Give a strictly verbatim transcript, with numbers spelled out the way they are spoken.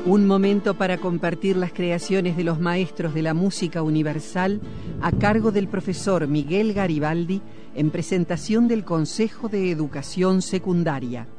Un momento para compartir las creaciones de los maestros de la música universal a cargo del profesor Miguel Garibaldi en presentación del Consejo de Educación Secundaria.